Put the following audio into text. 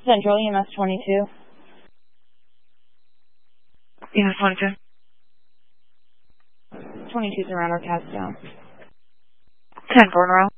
Central EMS 22. EMS 22. 22's around our cast down. 10-4 in a row.